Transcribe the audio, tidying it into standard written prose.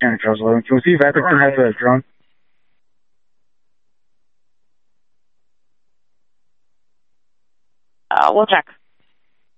can't trust him. Can we see if Epicton has a drone? We'll check.